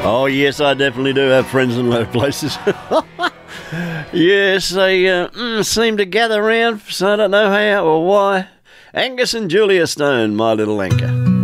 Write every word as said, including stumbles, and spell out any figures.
Oh, yes, I definitely do have friends in low places. Yes, they uh, mm, seem to gather round, so I don't know how or why. Angus and Julia Stone, My Little Anchor.